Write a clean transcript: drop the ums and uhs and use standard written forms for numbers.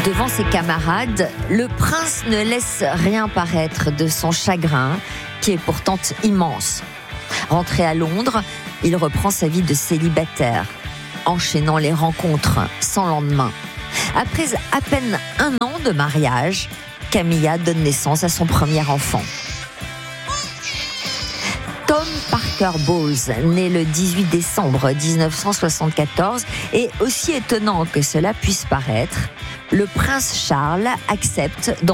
Devant ses camarades, le prince ne laisse rien paraître de son chagrin, qui est pourtant immense. Rentré à Londres, il reprend sa vie de célibataire, enchaînant les rencontres sans lendemain. Après à peine 1 an de mariage, Camilla donne naissance à son premier enfant. Tom Parker Bowles, né le 18 décembre 1974, et aussi étonnant que cela puisse paraître, le prince Charles accepte